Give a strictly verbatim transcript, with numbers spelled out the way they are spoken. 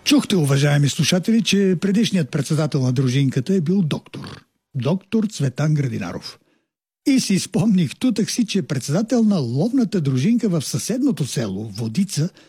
Чухте, уважаеми слушатели, че предишният председател на дружинката е бил доктор. Доктор Цветан Градинаров. И си спомних тутък си, че председател на ловната дружинка в съседното село, Водица,